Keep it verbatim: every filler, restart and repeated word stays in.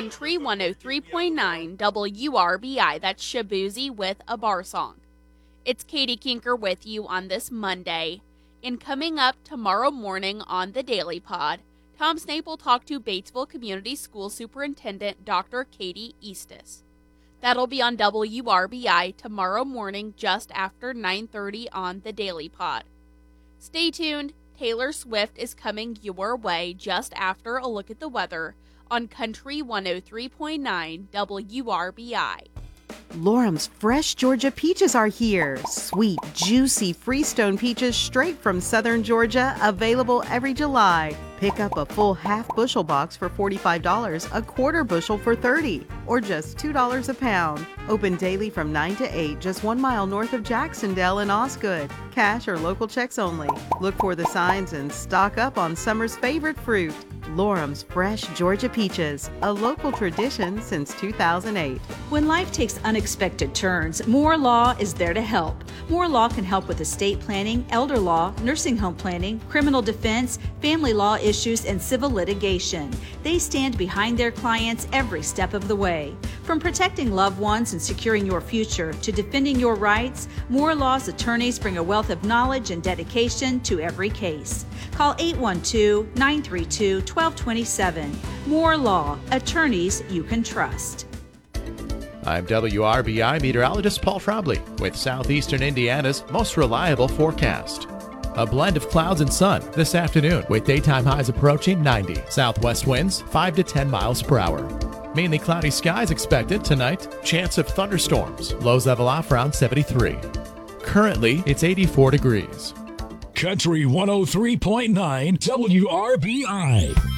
Country one oh three point nine W R B I. That's Shabuzi with a bar song. It's Katie Kinker with you on this Monday. And coming up tomorrow morning on the Daily Pod, Tom Snape will talk to Batesville Community School Superintendent Doctor Katie Eastis. That'll be on W R B I tomorrow morning just after nine thirty on the Daily Pod. Stay tuned. Taylor Swift is coming your way just after a look at the weather on Country one oh three point nine W R B I. Lorum's fresh Georgia peaches are here. Sweet, juicy Freestone peaches straight from southern Georgia, available every July. Pick up a full half bushel box for forty-five dollars, a quarter bushel for thirty dollars, or just two dollars a pound. Open daily from nine to eight, just one mile north of Jacksonville and Osgood. Cash or local checks only. Look for the signs and stock up on summer's favorite fruit. Lorum's fresh Georgia peaches, a local tradition since two thousand eight. When life takes unexpected turns, Moore Law is there to help. Moore Law can help with estate planning, elder law, nursing home planning, criminal defense, family law issues, and civil litigation. They stand behind their clients every step of the way. From protecting loved ones and securing your future to defending your rights, Moore Law's attorneys bring a wealth of knowledge and dedication to every case. Call eight one two, nine three two, one two two seven. Moore Law, attorneys you can trust. I'm W R B I meteorologist Paul Trombley with Southeastern Indiana's most reliable forecast. A blend of clouds and sun this afternoon with daytime highs approaching ninety. Southwest winds five to ten miles per hour. Mainly cloudy skies expected tonight. Chance of thunderstorms. Lows level off around seventy-three. Currently, it's eighty-four degrees. Country one oh three point nine W R B I.